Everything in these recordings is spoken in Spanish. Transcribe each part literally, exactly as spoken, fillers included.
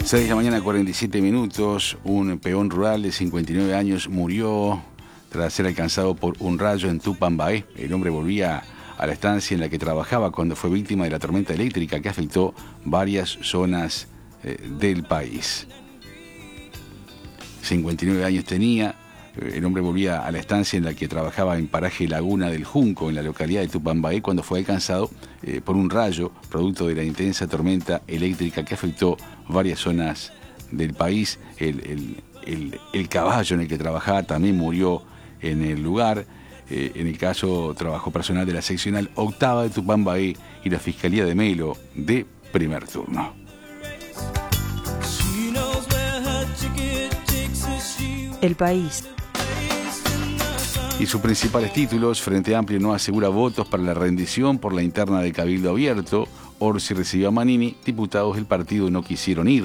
seis de la mañana, cuarenta y siete minutos. Un peón rural de cincuenta y nueve años murió tras ser alcanzado por un rayo en Tupambaé. El hombre volvía a la estancia en la que trabajaba cuando fue víctima de la tormenta eléctrica que afectó varias zonas eh, del país. cincuenta y nueve años tenía. El hombre volvía a la estancia en la que trabajaba en paraje Laguna del Junco, en la localidad de Tupambaé, cuando fue alcanzado eh, por un rayo, producto de la intensa tormenta eléctrica que afectó varias zonas del país. El, el, el, el caballo en el que trabajaba también murió en el lugar. Eh, en el caso, trabajó personal de la seccional octava de Tupambaé y la Fiscalía de Melo de primer turno. El País. Y sus principales títulos: Frente Amplio no asegura votos para la rendición por la interna de Cabildo Abierto. Orsi recibió a Manini, diputados del partido no quisieron ir.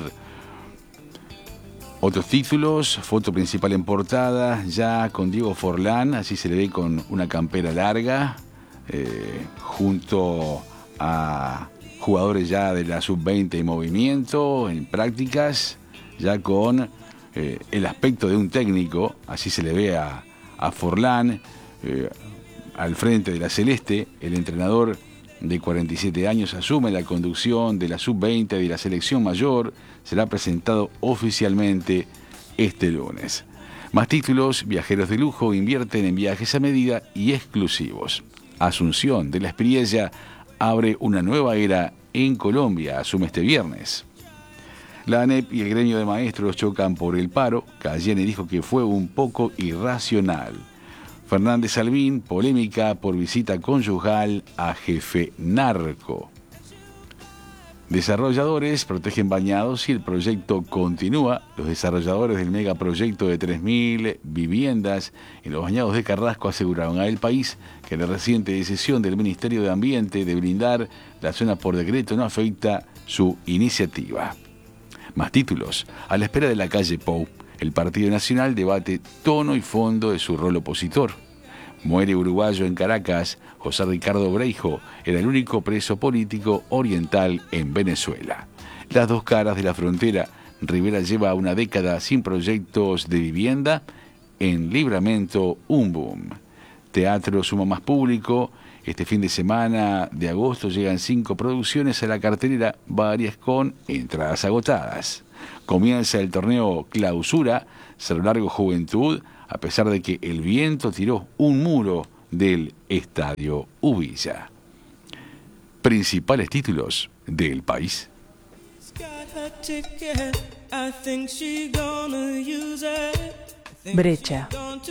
Otros títulos: foto principal en portada, ya con Diego Forlán, así se le ve con una campera larga, eh, junto a jugadores ya de la sub veinte en movimiento, en prácticas, ya con eh, el aspecto de un técnico, así se le ve a a Forlán, eh, al frente de la Celeste. El entrenador de cuarenta y siete años asume la conducción de la sub veinte de la selección mayor. Será presentado oficialmente este lunes. Más títulos: viajeros de lujo invierten en viajes a medida y exclusivos. Asunción de la Espriella abre una nueva era en Colombia, asume este viernes. La ANEP y el gremio de maestros chocan por el paro. Cayenne dijo que fue un poco irracional. Fernández Albín, polémica por visita conyugal a jefe narco. Desarrolladores protegen bañados y el proyecto continúa. Los desarrolladores del megaproyecto de tres mil viviendas en los bañados de Carrasco aseguraron a El País que la reciente decisión del Ministerio de Ambiente de blindar la zona por decreto no afecta su iniciativa. Más títulos: a la espera de la calle Pou, el Partido Nacional debate tono y fondo de su rol opositor. Muere uruguayo en Caracas. José Ricardo Breijo era el único preso político oriental en Venezuela. Las dos caras de la frontera. Rivera lleva una década sin proyectos de vivienda. En Libramento, un boom. Teatro suma más público. Este fin de semana de agosto llegan cinco producciones a la cartelera, varias con entradas agotadas. Comienza el torneo Clausura, Cerro Largo Juventud, a pesar de que el viento tiró un muro del Estadio Ubilla. Principales títulos del País. Brecha.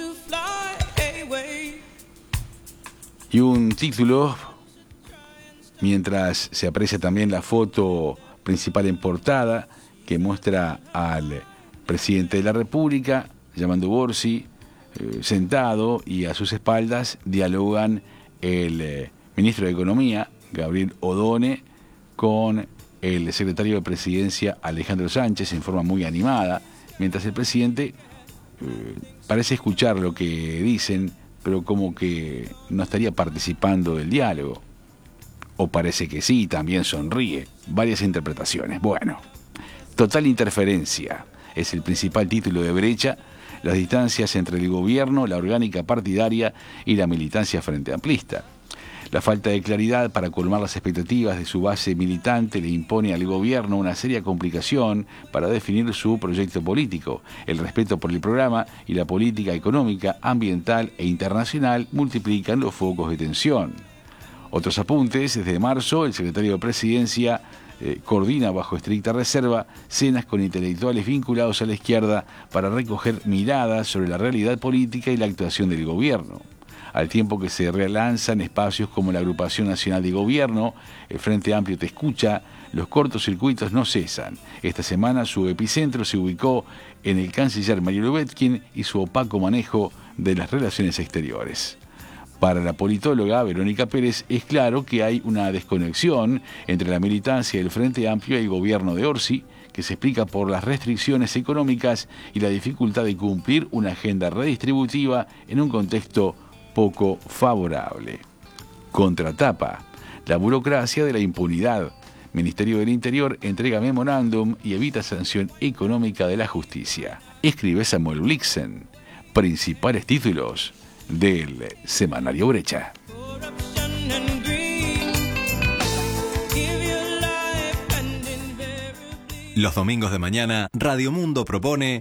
Y un título, mientras se aprecia también la foto principal en portada, que muestra al presidente de la República, llamando Orsi, eh, sentado, y a sus espaldas dialogan el eh, ministro de Economía, Gabriel Odone, con el secretario de Presidencia, Alejandro Sánchez, en forma muy animada, mientras el presidente eh, parece escuchar lo que dicen, pero como que no estaría participando del diálogo. O parece que sí, también sonríe. Varias interpretaciones. Bueno, total interferencia es el principal título de Brecha. Las distancias entre el gobierno, la orgánica partidaria y la militancia frente amplista. La falta de claridad para colmar las expectativas de su base militante le impone al gobierno una seria complicación para definir su proyecto político. El respeto por el programa y la política económica, ambiental e internacional multiplican los focos de tensión. Otros apuntes: desde marzo el secretario de Presidencia eh, coordina bajo estricta reserva cenas con intelectuales vinculados a la izquierda para recoger miradas sobre la realidad política y la actuación del gobierno. Al tiempo que se relanzan espacios como la Agrupación Nacional de Gobierno, el Frente Amplio Te Escucha, los cortocircuitos no cesan. Esta semana su epicentro se ubicó en el canciller Mario Lubetkin y su opaco manejo de las relaciones exteriores. Para la politóloga Verónica Pérez es claro que hay una desconexión entre la militancia del Frente Amplio y el gobierno de Orsi, que se explica por las restricciones económicas y la dificultad de cumplir una agenda redistributiva en un contexto poco favorable. Contratapa: la burocracia de la impunidad. Ministerio del Interior entrega memorándum y evita sanción económica de la justicia. Escribe Samuel Blixen. Principales títulos del Semanario Brecha. Los domingos de mañana, Radio Mundo propone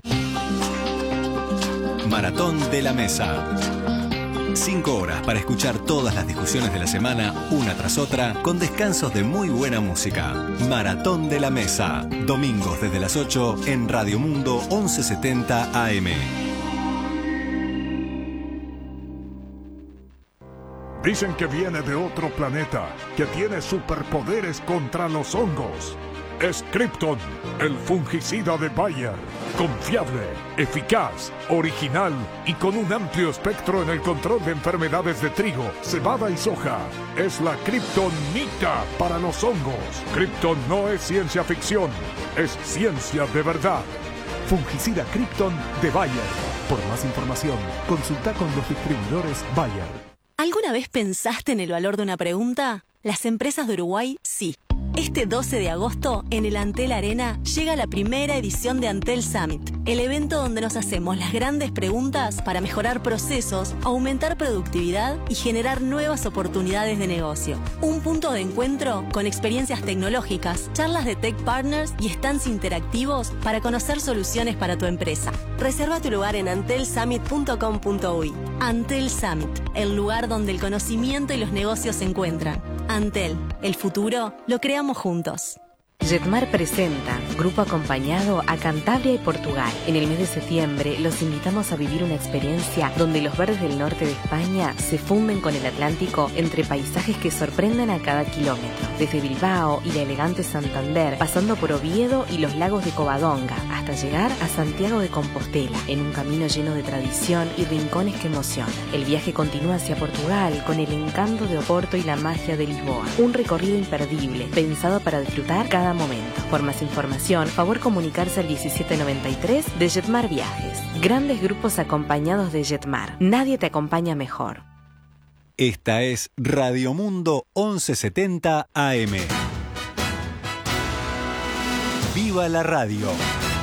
Maratón de la Mesa. Cinco horas para escuchar todas las discusiones de la semana, una tras otra, con descansos de muy buena música. Maratón de la Mesa. Domingos desde las ocho en Radio Mundo once setenta A M. Dicen que viene de otro planeta, que tiene superpoderes contra los hongos. Es Krypton, el fungicida de Bayer. Confiable, eficaz, original y con un amplio espectro en el control de enfermedades de trigo, cebada y soja. Es la Kryptonita para los hongos. Krypton no es ciencia ficción, es ciencia de verdad. Fungicida Krypton de Bayer. Por más información, consulta con los distribuidores Bayer. ¿Alguna vez pensaste en el valor de una pregunta? Las empresas de Uruguay, sí. Este doce de agosto, en el Antel Arena, llega la primera edición de Antel Summit, el evento donde nos hacemos las grandes preguntas para mejorar procesos, aumentar productividad y generar nuevas oportunidades de negocio. Un punto de encuentro con experiencias tecnológicas, charlas de Tech Partners y stands interactivos para conocer soluciones para tu empresa. Reserva tu lugar en antel summit punto com punto uy. Antel Summit, el lugar donde el conocimiento y los negocios se encuentran. Antel, el futuro lo creamos juntos. Jetmar presenta Grupo Acompañado a Cantabria y Portugal. En el mes de septiembre los invitamos a vivir una experiencia donde los verdes del norte de España se funden con el Atlántico entre paisajes que sorprenden a cada kilómetro. Desde Bilbao y la elegante Santander, pasando por Oviedo y los lagos de Covadonga, hasta llegar a Santiago de Compostela, en un camino lleno de tradición y rincones que emocionan. El viaje continúa hacia Portugal con el encanto de Oporto y la magia de Lisboa. Un recorrido imperdible, pensado para disfrutar cada momento. Por más información, favor comunicarse al diecisiete noventa y tres de Jetmar Viajes. Grandes grupos acompañados de Jetmar. Nadie te acompaña mejor. Esta es Radio Mundo once setenta A M. ¡Viva la radio!